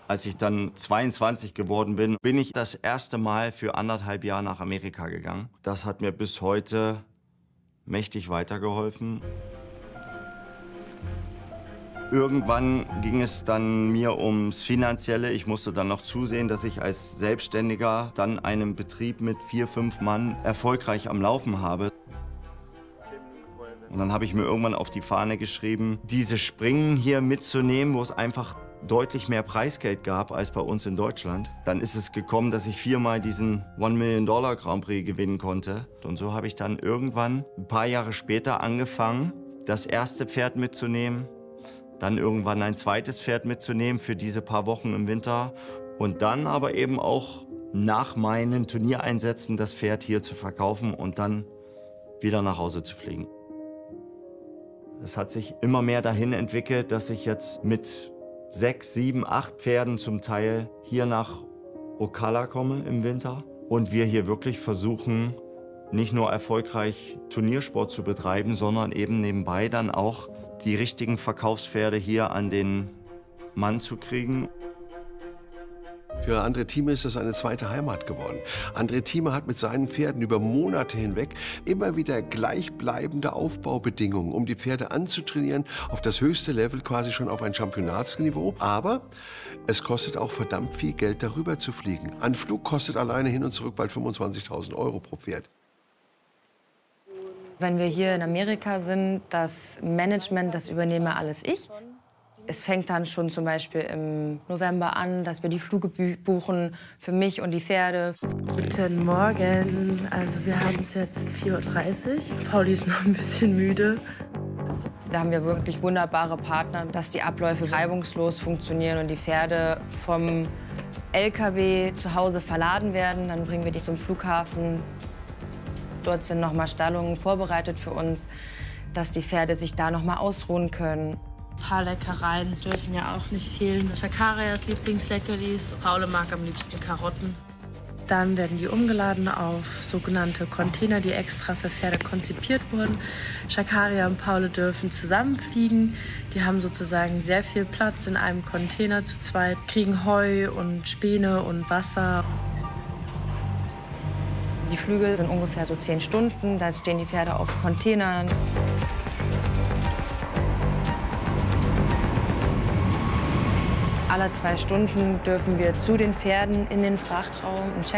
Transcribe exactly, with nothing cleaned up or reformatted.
Als ich dann zweiundzwanzig geworden bin, bin ich das erste Mal für anderthalb Jahre nach Amerika gegangen. Das hat mir bis heute mächtig weitergeholfen. Irgendwann ging es dann mir ums Finanzielle. Ich musste dann noch zusehen, dass ich als Selbstständiger dann einen Betrieb mit vier, fünf Mann erfolgreich am Laufen habe. Und dann habe ich mir irgendwann auf die Fahne geschrieben, diese Springen hier mitzunehmen, wo es einfach deutlich mehr Preisgeld gab als bei uns in Deutschland. Dann ist es gekommen, dass ich viermal diesen One Million Dollar Grand Prix gewinnen konnte. Und so habe ich dann irgendwann ein paar Jahre später angefangen, das erste Pferd mitzunehmen, dann irgendwann ein zweites Pferd mitzunehmen für diese paar Wochen im Winter und dann aber eben auch nach meinen Turniereinsätzen das Pferd hier zu verkaufen und dann wieder nach Hause zu fliegen. Es hat sich immer mehr dahin entwickelt, dass ich jetzt mit sechs, sieben, acht Pferden zum Teil hier nach Ocala komme im Winter und wir hier wirklich versuchen, nicht nur erfolgreich Turniersport zu betreiben, sondern eben nebenbei dann auch die richtigen Verkaufspferde hier an den Mann zu kriegen. Für André Thieme ist das eine zweite Heimat geworden. André Thieme hat mit seinen Pferden über Monate hinweg immer wieder gleichbleibende Aufbaubedingungen, um die Pferde anzutrainieren, auf das höchste Level, quasi schon auf ein Championatsniveau. Aber es kostet auch verdammt viel Geld, darüber zu fliegen. Ein Flug kostet alleine hin und zurück bald fünfundzwanzigtausend Euro pro Pferd. Wenn wir hier in Amerika sind, das Management, das übernehme alles ich. Es fängt dann schon zum Beispiel im November an, dass wir die Flüge buchen für mich und die Pferde. Guten Morgen. Also wir haben es jetzt vier Uhr dreißig. Pauli ist noch ein bisschen müde. Da haben wir wirklich wunderbare Partner, dass die Abläufe reibungslos funktionieren und die Pferde vom L K W zu Hause verladen werden. Dann bringen wir die zum Flughafen. Dort sind noch mal Stallungen vorbereitet für uns, dass die Pferde sich da noch mal ausruhen können. Ein paar Leckereien dürfen ja auch nicht fehlen. Shakarias Lieblingsleckeris. Paule mag am liebsten Karotten. Dann werden die umgeladen auf sogenannte Container, die extra für Pferde konzipiert wurden. Shakaria und Paule dürfen zusammenfliegen. Die haben sozusagen sehr viel Platz in einem Container zu zweit, kriegen Heu und Späne und Wasser. Die Flüge sind ungefähr so zehn Stunden. Da stehen die Pferde auf Containern. Alle zwei Stunden dürfen wir zu den Pferden in den Frachtraum einen Check